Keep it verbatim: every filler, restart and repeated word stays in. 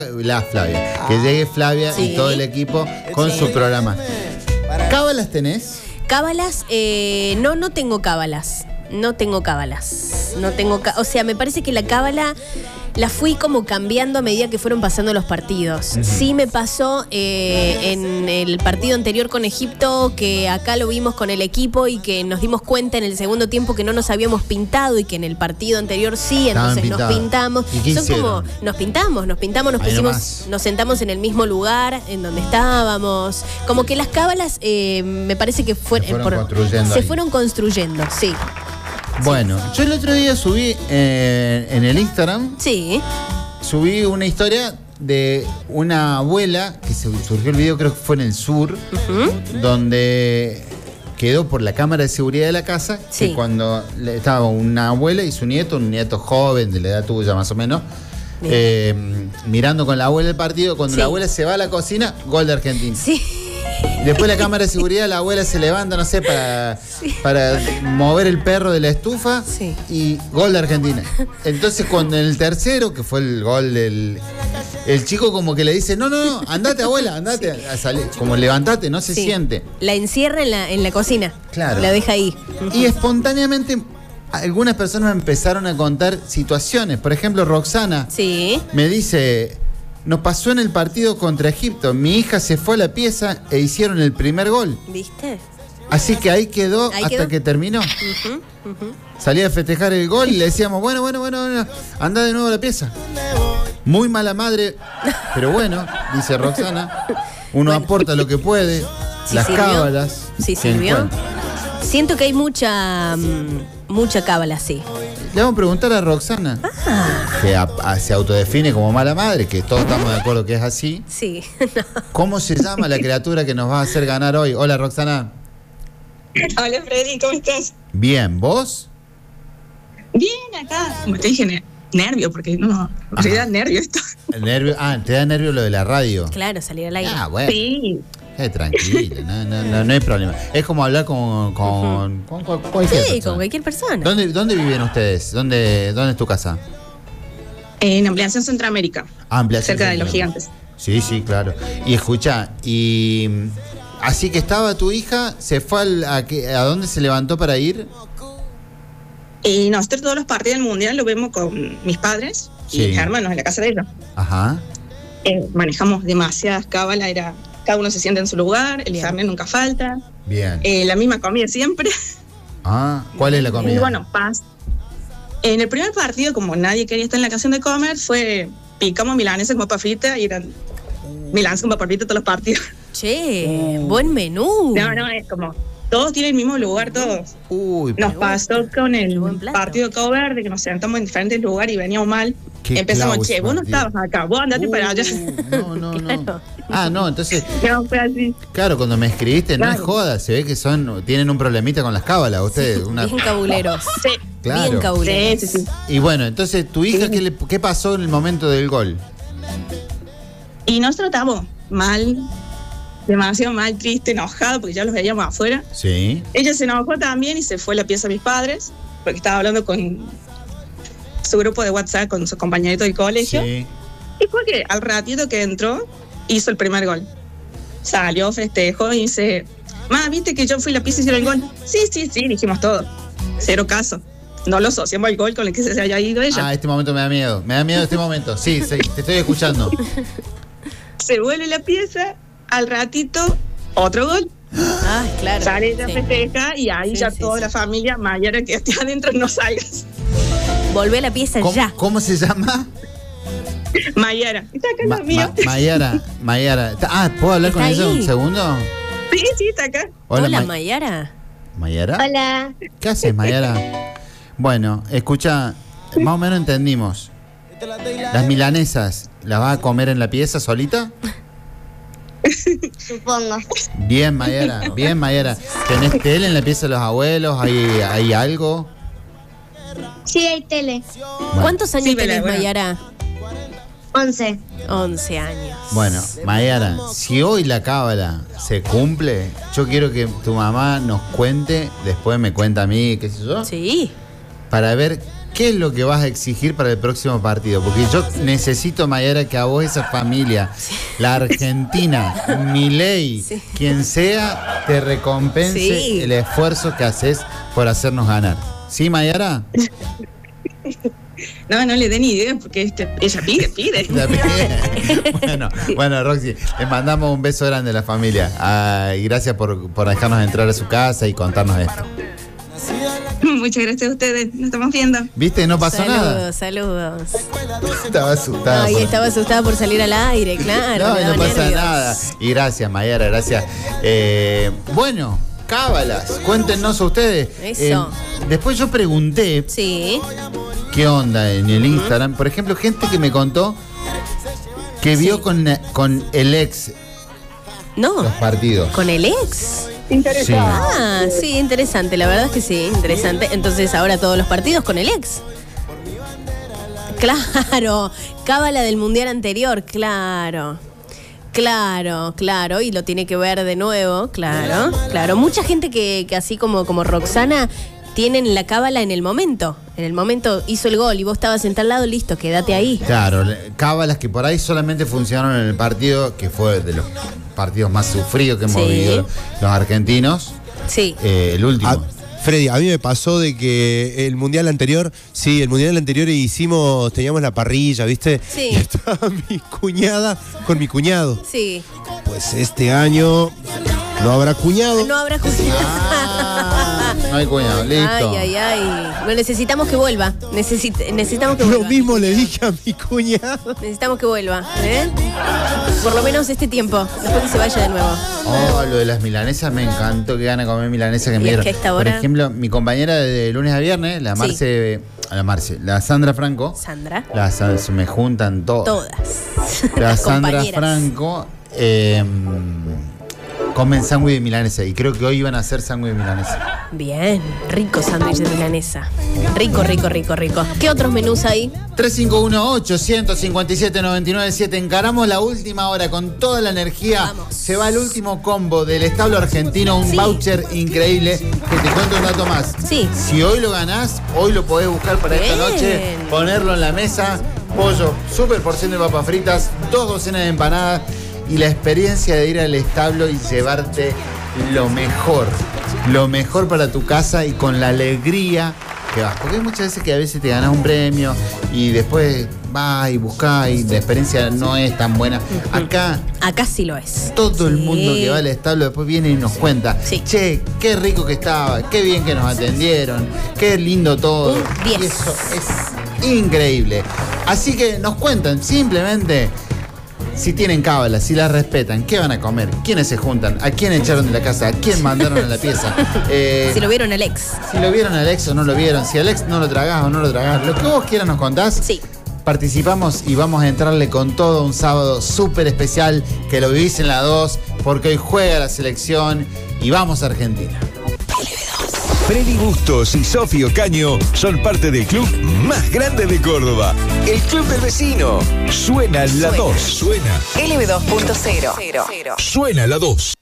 La Flavia, que llegue Flavia sí. y todo el equipo con sí. su programa. ¿Cábalas tenés? Cábalas, eh, no, no tengo cábalas. No tengo cábalas. No tengo, o sea, me parece que la cábala la fui como cambiando a medida que fueron pasando los partidos. Uh-huh. Sí me pasó eh, en el partido anterior con Egipto, que acá lo vimos con el equipo y que nos dimos cuenta en el segundo tiempo que no nos habíamos pintado y que en el partido anterior sí, entonces nos pintamos. Son como, nos pintamos, nos pintamos, nos pusimos, nos sentamos en el mismo lugar en donde estábamos. Como que las cábalas eh, me parece que fue, se fueron, por, construyendo, se fueron construyendo, sí. Bueno, sí. yo el otro día subí eh, en el Instagram. Sí. Subí una historia de una abuela que se surgió el video, creo que fue en el sur, uh-huh. donde quedó por la cámara de seguridad de la casa, sí. que cuando estaba una abuela y su nieto, un nieto joven de la edad tuya más o menos, eh, mirando con la abuela el partido, cuando sí. la abuela se va a la cocina, gol de Argentina. Sí. Después la cámara de seguridad, la abuela se levanta, no sé, para, sí. para mover el perro de la estufa sí. y gol de Argentina. Entonces cuando en el tercero, que fue el gol del... El chico como que le dice, no, no, no, andate abuela, andate, sí. a salir, como levantate, no se sí. siente. La encierra en la, en la cocina. Claro. La deja ahí. Y espontáneamente algunas personas me empezaron a contar situaciones. Por ejemplo, Roxana sí. me dice... Nos pasó en el partido contra Egipto. Mi hija se fue a la pieza e hicieron el primer gol. ¿Viste? Así que ahí quedó ahí hasta quedó. que terminó. Uh-huh, uh-huh. Salía a festejar el gol y le decíamos, bueno, bueno, bueno, bueno, anda de nuevo a la pieza. Muy mala madre, pero bueno, dice Roxana. Uno bueno. aporta lo que puede. Sí, las sirvió. cábalas. Sí, sirvió. Siento que hay mucha, mucha cábala, sí. Le vamos a preguntar a Roxana, ah. que a, a, se autodefine como mala madre, que todos estamos de acuerdo que es así. Sí. No. ¿Cómo se llama la criatura que nos va a hacer ganar hoy? Hola, Roxana. Hola, Freddy, ¿cómo estás? Bien, ¿vos? Bien, acá. Como te dije, nervio, porque no, en realidad nervio esto. El nervio, ah, ¿te da nervio lo de la radio? Claro, salir al aire. Ah, bueno. Sí. Eh, tranquilo, no, no, no, no hay problema. Es como hablar con, con, uh-huh. con, con cualquier sí, persona. con cualquier persona. ¿Dónde, dónde viven ustedes? ¿Dónde, ¿Dónde es tu casa? En Ampliación Centroamérica. Ah, Ampliación cerca de Los Gigantes. Sí, sí, claro. Y escuchá, y así que estaba tu hija, ¿se fue al, a, a dónde se levantó para ir? Y nosotros todos los partidos del Mundial lo vemos con mis padres sí. y mis hermanos en la casa de ellos. Ajá. Eh, manejamos demasiadas cábalas, era... Cada uno se sienta en su lugar, el carnet nunca falta. Bien. Eh, la misma comida siempre. Ah, ¿cuál es la comida? Y bueno, paz. En el primer partido, como nadie quería estar en la ocasión de comer, fue picamos milanesa con papa frita y eran milanesa con papa frita todos los partidos. Che, uh. buen menú. No, no, es como, todos tienen el mismo lugar, todos. Uy, nos pasó con el partido de Cabo Verde, que nos sentamos en diferentes lugares y veníamos mal. Empezamos, che, vos no estabas acá, vos andate uh, para allá. No, no, no. Claro. Ah, no, entonces. No, fue así. Claro, cuando me escribiste, claro. no es joda, se ve que son, tienen un problemita con las cábalas, ustedes. Sí, una... Bien cabuleros. Sí. Claro. Bien cabuleros. Sí, sí, sí. Y bueno, entonces, ¿tu hija sí. qué, le, qué pasó en el momento del gol? Y nosotros estábamos mal, demasiado mal, triste, enojado, porque ya los veíamos afuera. Sí. Ella se enojó también y se fue a la pieza de mis padres, porque estaba hablando con su grupo de WhatsApp con su compañerito del colegio. Sí. Y fue que al ratito que entró, hizo el primer gol. Salió, festejó y dice, ma, ¿viste que yo fui a la pieza y hicieron el gol? Sí, sí, sí, dijimos todo. Cero caso. No lo asociamos al gol con el que se haya ido ella. Ah, este momento me da miedo. Me da miedo este momento. Sí, sí, te estoy escuchando. Se vuelve la pieza, al ratito, otro gol. Ah, claro. Sale ella, sí. festeja y ahí sí, ya sí, toda sí. la familia, Mayara, que esté adentro, no salgas. Volvé a la pieza ¿Cómo, ya. ¿Cómo se llama? Mayara. Está acá Ma, ma, Mayara, Mayara. Ah, ¿puedo hablar con ella un segundo? Sí, sí, está acá. Hola, Hola Ma Mayara. ¿Mayara? Hola. ¿Qué haces, Mayara? Bueno, escucha, más o menos entendimos. ¿Las milanesas las vas a comer en la pieza solita? Supongo. Bien, Mayara, bien, Mayara. ¿Tenés tele en la pieza de los abuelos? ¿Hay, hay algo? Sí, hay tele. Bueno. ¿Cuántos años sí, tenés, bueno. Mayara? Once. Once años. Bueno, Mayara, si hoy la cábala se cumple, yo quiero que tu mamá nos cuente, después me cuenta a mí, qué sé yo. Sí. Para ver qué ¿qué es lo que vas a exigir para el próximo partido? Porque yo necesito, Mayara, que a vos esa familia, sí. la Argentina, Milei, sí. quien sea, te recompense sí. el esfuerzo que haces por hacernos ganar. ¿Sí, Mayara? No, no le dé ni idea porque este, ella pide, pide. pide. Bueno, bueno, Roxy, les mandamos un beso grande a la familia. Ah, y gracias por, por dejarnos entrar a su casa y contarnos esto. Muchas gracias a ustedes, nos estamos viendo. ¿Viste? No pasó saludos, nada. Saludos, saludos. Estaba asustada. Ay, por... estaba asustada por salir al aire, claro. No, no pasa nervios. nada. Y gracias, Mayara, gracias. Eh, bueno, cábalas, cuéntenos a ustedes. Eso. Eh, después yo pregunté. Sí. ¿Qué onda en el Instagram? Uh-huh. Por ejemplo, gente que me contó que vio sí. con, con el ex no, los partidos. ¿Con el ex? Interesante. Sí. Ah, sí, interesante. La verdad es que sí, interesante. Entonces ahora todos los partidos con el ex. Claro, cábala del mundial anterior, claro. Claro, claro, y lo tiene que ver de nuevo, claro, claro. Mucha gente que, que así como, como Roxana tienen la cábala en el momento. En el momento hizo el gol y vos estabas en tal lado, listo, quédate ahí. Claro, cábalas que por ahí solamente funcionaron en el partido, que fue de los partidos más sufridos que hemos sí. vivido los argentinos. Sí. Eh, el último. A, Freddy, a mí me pasó de que el mundial anterior, sí, el mundial anterior hicimos, teníamos la parrilla, ¿viste? Sí. Y estaba mi cuñada con mi cuñado. Sí. Pues este año no habrá cuñado. No habrá cuñado. Ah, no hay cuñado, listo. Ay, ay, ay. Bueno, necesitamos que vuelva. Necesit necesitamos que vuelva. Lo mismo le dije a mi cuñado. Necesitamos que vuelva, ¿eh? Por lo menos este tiempo, después que se vaya de nuevo. Oh, lo de las milanesas me encantó, que gana comer milanesas que me dieron. Es que esta hora... Por ejemplo, mi compañera de lunes a viernes, la Marce, sí. la Marce, la Sandra Franco. Sandra. Las, se me juntan todas. Todas. La Las Sandra compañeras. Franco eh, comen sándwich de milanesa y creo que hoy iban a hacer sándwich de milanesa. Bien, rico sándwich de milanesa. Rico, rico, rico, rico. ¿Qué otros menús hay? tres cinco uno ocho, uno cinco siete, nueve nueve siete. Encaramos la última hora con toda la energía. Vamos. Se va el último combo del establo argentino, un sí. voucher increíble. Que te cuento un dato más. Sí. Si hoy lo ganás, hoy lo podés buscar para Bien. esta noche, ponerlo en la mesa. Pollo, super porción de papas fritas, dos docenas de empanadas y la experiencia de ir al establo y llevarte lo mejor. Lo mejor para tu casa y con la alegría que vas. Porque hay muchas veces que a veces te ganas un premio y después vas y buscas y la experiencia no es tan buena. Acá, Acá sí lo es. todo sí. el mundo que va al establo después viene y nos cuenta. Sí. Che, qué rico que estaba, qué bien que nos atendieron, qué lindo todo. Un diez. Y eso es increíble. Así que nos cuentan simplemente si tienen cábala, si la respetan, qué van a comer, quiénes se juntan, a quién echaron de la casa, a quién mandaron a la pieza. Eh, si lo vieron al ex. Si lo vieron al ex o no lo vieron, si al ex no lo tragás o no lo tragás, lo que vos quieras nos contás. Sí. Participamos y vamos a entrarle con todo un sábado súper especial que lo vivís en la dos porque hoy juega la selección y vamos a Argentina. Freddy Bustos y Sofía Ocaño son parte del club más grande de Córdoba, el Club del Vecino. Suena la dos. Suena. L B dos punto cero. Suena la dos.